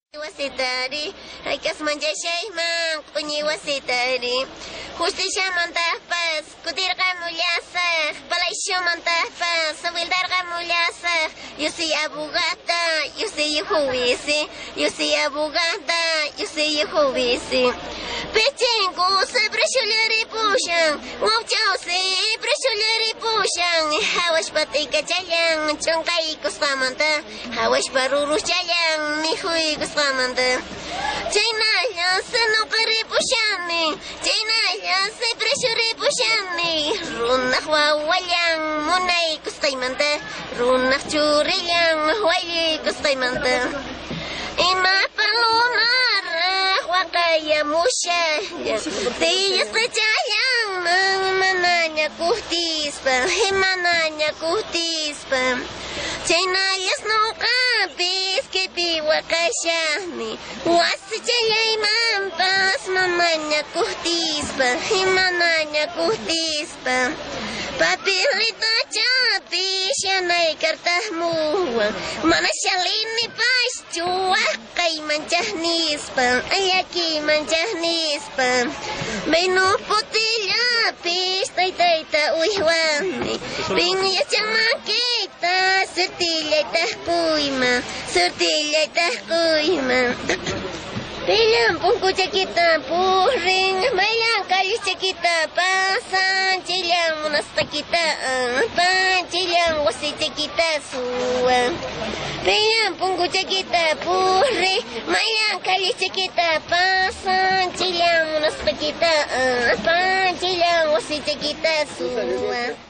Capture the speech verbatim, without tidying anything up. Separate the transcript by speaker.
Speaker 1: Wasitari, haykas manchashay man, kuñi wasitari. Justicia mantapas, kutirqa mullasaq, palaisyo mantapas, sawildarqa mullasaq. Yo soy abogada, yo soy juici, yo soy abogada, yo soy juici. Pechenko, se brashulari pushan, wawchaw se brashulari pushan. Hawash patika chayan, chonkay kusqamanta, hawash parurus chayan, mijuy kusqamanta. Chaynalla se nuqari pushani, chaynalla se brashuri pushani. Runaq wawallan, munay kusqaymanta, runaq churillan, wayli kusqaymanta. Ima palunar wakaya mushaya, tiyas qachayan, mananya kuhtispa, mananya kuhtispa. Chaynayas nuqapis kipi wakashani, wasi chayaymanpas mamanya kuhtispa, mananya kuhtispa. Papilita chapi shanay kartahmuwan, mana shalini paschuwa kay manchahnispa, ayaki manchahnispa. Benu putillapis taytayta uyhuwani, piñachang makita surtillaytah kuyma, surtillaytah kuyma. Pilan punku chakita puring, maylan kalis chakita pasan, chilang munasta kita pan, chilang wasi chakita suwan. Pilan punku chakita puring, maylan kalis chakita pasan, chilang munasta kita pan, chilang wasi chakita suwan.